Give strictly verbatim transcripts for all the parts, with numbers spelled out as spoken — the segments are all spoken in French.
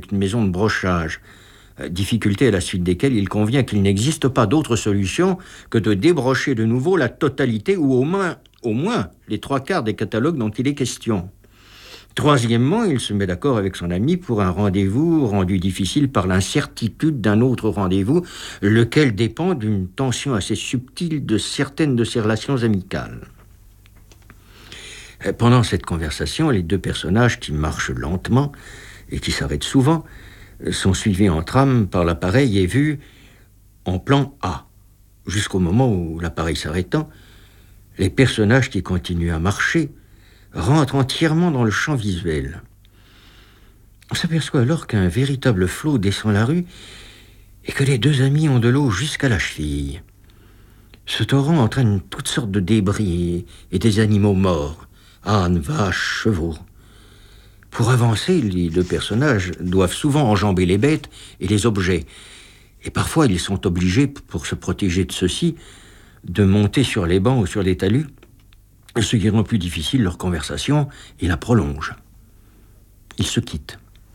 est une maison de brochage. Difficulté à la suite desquelles il convient qu'il n'existe pas d'autre solution que de débrocher de nouveau la totalité ou au moins, au moins les trois quarts des catalogues dont il est question. Troisièmement, il se met d'accord avec son ami pour un rendez-vous rendu difficile par l'incertitude d'un autre rendez-vous, lequel dépend d'une tension assez subtile de certaines de ses relations amicales. Pendant cette conversation, les deux personnages qui marchent lentement et qui s'arrêtent souvent sont suivis en trame par l'appareil et vus en plan A. Jusqu'au moment où, l'appareil s'arrêtant, les personnages qui continuent à marcher rentrent entièrement dans le champ visuel. On s'aperçoit alors qu'un véritable flot descend la rue et que les deux amis ont de l'eau jusqu'à la cheville. Ce torrent entraîne toutes sortes de débris et des animaux morts, ânes, vaches, chevaux. Pour avancer, les deux personnages doivent souvent enjamber les bêtes et les objets. Et parfois, ils sont obligés, pour se protéger de ceux-ci, de monter sur les bancs ou sur les talus, ce qui rend plus difficile leur conversation et la prolonge. Ils se quittent.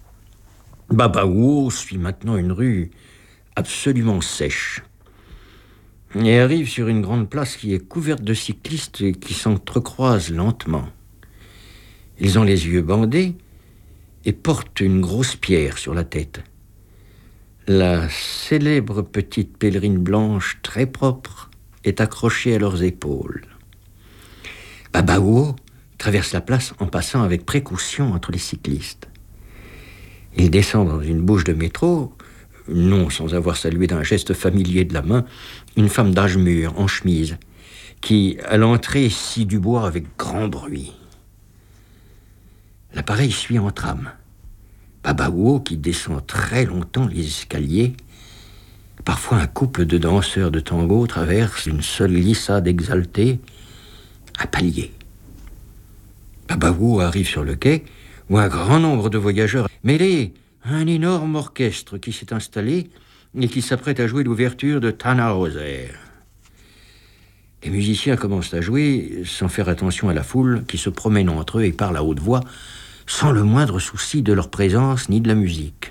Babao suit maintenant une rue absolument sèche et arrive sur une grande place qui est couverte de cyclistes qui s'entrecroisent lentement. Ils ont les yeux bandés et portent une grosse pierre sur la tête. La célèbre petite pèlerine blanche très propre est accrochée à leurs épaules. Babao traverse la place en passant avec précaution entre les cyclistes. Il descend dans une bouche de métro, non sans avoir salué d'un geste familier de la main, une femme d'âge mûr, en chemise, qui, à l'entrée, scie du bois avec grand bruit. L'appareil suit en trame. Babao, qui descend très longtemps les escaliers. Parfois, un couple de danseurs de tango traverse une seule glissade exaltée, un palier. Babao arrive sur le quai, où un grand nombre de voyageurs mêlés à un énorme orchestre qui s'est installé et qui s'apprête à jouer l'ouverture de Tannhäuser. Les musiciens commencent à jouer sans faire attention à la foule qui se promène entre eux et parle à haute voix, sans le moindre souci de leur présence ni de la musique.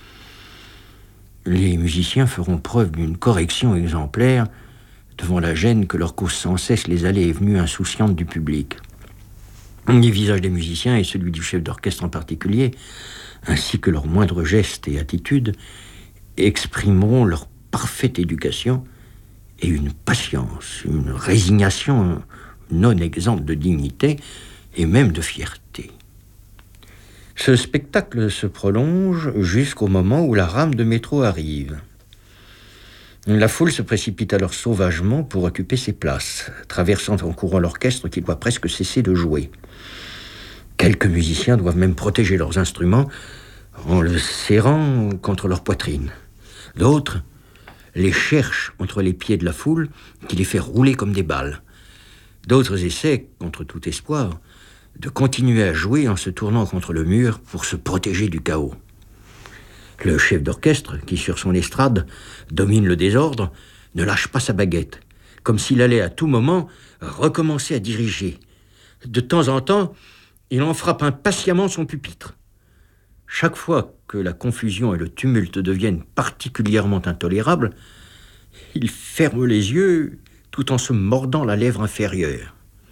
Les musiciens feront preuve d'une correction exemplaire devant la gêne que leur cause sans cesse les allées et venues insouciantes du public. Les visages des musiciens et celui du chef d'orchestre en particulier, ainsi que leurs moindres gestes et attitudes, exprimeront leur parfaite éducation et une patience, une résignation non exempte de dignité et même de fierté. Ce spectacle se prolonge jusqu'au moment où la rame de métro arrive. La foule se précipite alors sauvagement pour occuper ses places, traversant en courant l'orchestre qui doit presque cesser de jouer. Quelques musiciens doivent même protéger leurs instruments en le serrant contre leur poitrine. D'autres les cherchent entre les pieds de la foule qui les fait rouler comme des balles. D'autres essaient, contre tout espoir, de continuer à jouer en se tournant contre le mur pour se protéger du chaos. Le chef d'orchestre, qui sur son estrade domine le désordre, ne lâche pas sa baguette, comme s'il allait à tout moment recommencer à diriger. De temps en temps, il en frappe impatiemment son pupitre. Chaque fois que la confusion et le tumulte deviennent particulièrement intolérables, il ferme les yeux tout en se mordant la lèvre inférieure.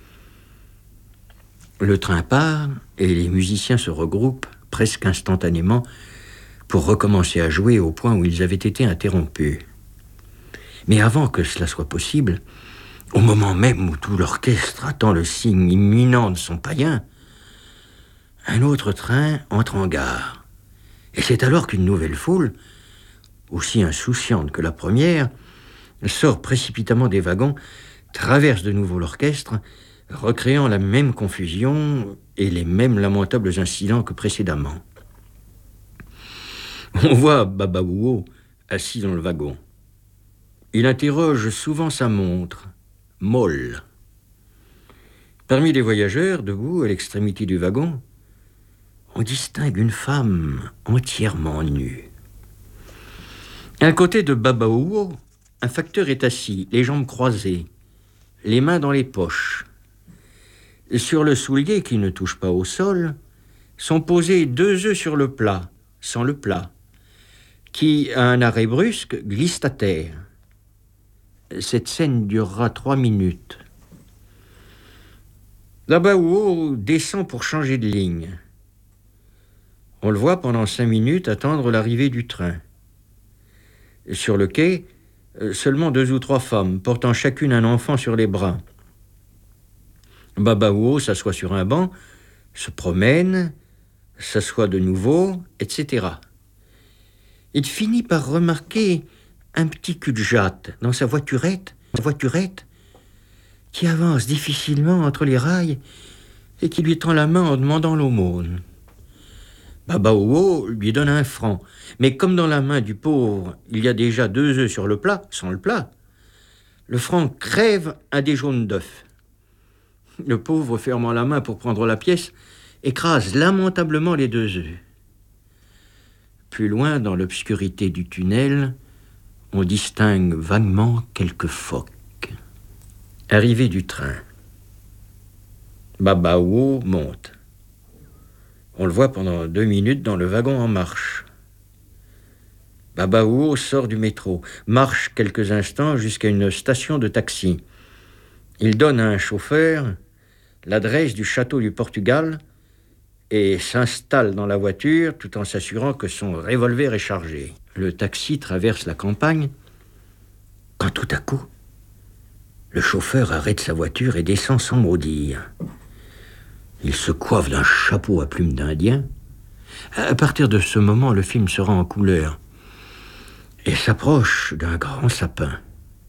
Le train part et les musiciens se regroupent presque instantanément pour recommencer à jouer au point où ils avaient été interrompus. Mais avant que cela soit possible, au moment même où tout l'orchestre attend le signe imminent de son païen, un autre train entre en gare. Et c'est alors qu'une nouvelle foule, aussi insouciante que la première, sort précipitamment des wagons, traverse de nouveau l'orchestre, recréant la même confusion et les mêmes lamentables incidents que précédemment. On voit Babao assis dans le wagon. Il interroge souvent sa montre, molle. Parmi les voyageurs, debout à l'extrémité du wagon, on distingue une femme entièrement nue. À côté de Babao, un facteur est assis, les jambes croisées, les mains dans les poches. Sur le soulier qui ne touche pas au sol, sont posés deux œufs sur le plat, sans le plat, qui, à un arrêt brusque, glisse à terre. Cette scène durera trois minutes. Babaouo descend pour changer de ligne. On le voit pendant cinq minutes attendre l'arrivée du train. Sur le quai, seulement deux ou trois femmes, portant chacune un enfant sur les bras. Babaouo s'assoit sur un banc, se promène, s'assoit de nouveau, et cetera. Il finit par remarquer un petit cul-de-jatte dans sa voiturette, sa voiturette, qui avance difficilement entre les rails et qui lui tend la main en demandant l'aumône. Babaouo lui donne un franc, mais comme dans la main du pauvre, il y a déjà deux œufs sur le plat, sans le plat, le franc crève un des jaunes d'œufs. Le pauvre, fermant la main pour prendre la pièce, écrase lamentablement les deux œufs. Plus loin, dans l'obscurité du tunnel, on distingue vaguement quelques phoques. Arrivée du train. Babaouo monte. On le voit pendant deux minutes dans le wagon en marche. Babaouo sort du métro, marche quelques instants jusqu'à une station de taxi. Il donne à un chauffeur l'adresse du château du Portugal et s'installe dans la voiture tout en s'assurant que son revolver est chargé. Le taxi traverse la campagne quand tout à coup, le chauffeur arrête sa voiture et descend sans mot dire. Il se coiffe d'un chapeau à plumes d'Indien. À partir de ce moment, le film se rend en couleur et s'approche d'un grand sapin.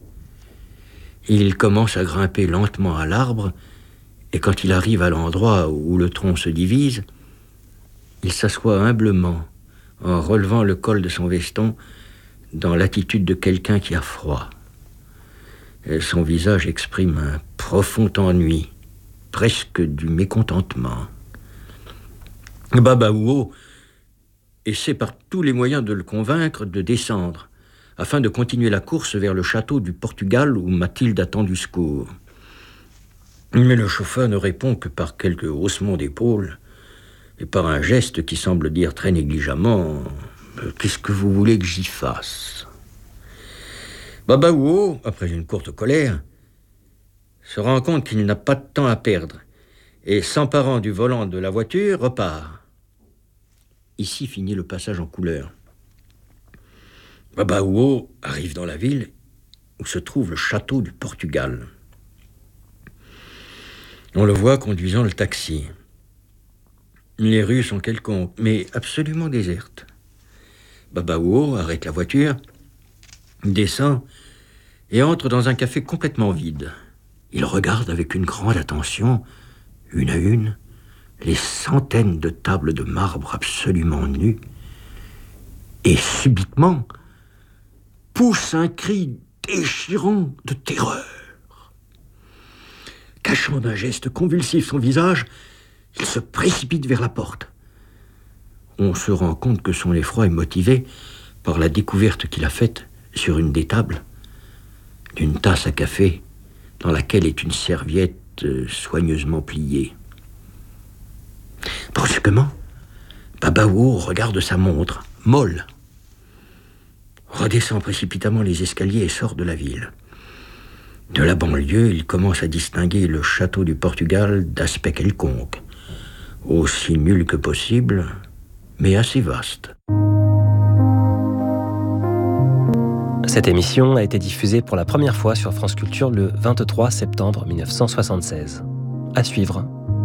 Il commence à grimper lentement à l'arbre et quand il arrive à l'endroit où le tronc se divise, il s'assoit humblement en relevant le col de son veston dans l'attitude de quelqu'un qui a froid. Son visage exprime un profond ennui, presque du mécontentement. Babaouo essaie par tous les moyens de le convaincre de descendre, afin de continuer la course vers le château du Portugal où Mathilde attend du secours. Mais le chauffeur ne répond que par quelques haussements d'épaules et par un geste qui semble dire très négligemment « Qu'est-ce que vous voulez que j'y fasse ?» Babaouo, après une courte colère, se rend compte qu'il n'a pas de temps à perdre et, s'emparant du volant de la voiture, repart. Ici finit le passage en couleur. Babaouo arrive dans la ville où se trouve le château du Portugal. On le voit conduisant le taxi. Les rues sont quelconques, mais absolument désertes. Babaouo arrête la voiture, descend et entre dans un café complètement vide. Il regarde avec une grande attention, une à une, les centaines de tables de marbre absolument nues et subitement pousse un cri déchirant de terreur. Cachant d'un geste convulsif son visage, il se précipite vers la porte. On se rend compte que son effroi est motivé par la découverte qu'il a faite sur une des tables d'une tasse à café dans laquelle est une serviette soigneusement pliée. Brusquement, Babaouo regarde sa montre, molle, redescend précipitamment les escaliers et sort de la ville. De la banlieue, il commence à distinguer le château du Portugal d'aspect quelconque, aussi nul que possible, mais assez vaste. Cette émission a été diffusée pour la première fois sur France Culture le vingt-trois septembre mille neuf cent soixante-seize. À suivre.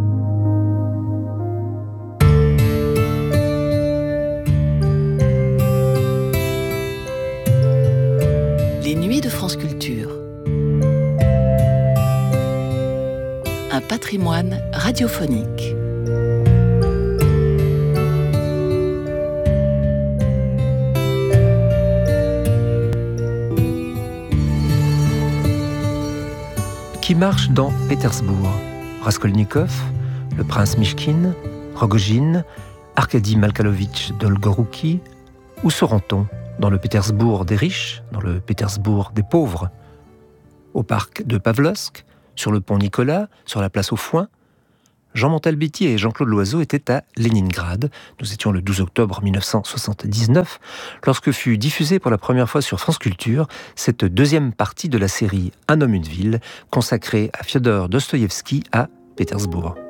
Les nuits de France Culture. Un patrimoine radiophonique. Qui marche dans Pétersbourg? Raskolnikov, le prince Mychkine, Rogojine, Arkady Malkalovitch Dolgorouki? Où sera-t-on? Dans le Pétersbourg des riches? Dans le Pétersbourg des pauvres? Au parc de Pavlovsk? Sur le pont Nicolas? Sur la place aux Foins? Jean Montalbetti et Jean-Claude Loiseau étaient à Leningrad. Nous étions le douze octobre mille neuf cent soixante-dix-neuf, lorsque fut diffusée pour la première fois sur France Culture cette deuxième partie de la série Un homme, une ville, consacrée à Fiodor Dostoïevski à Pétersbourg.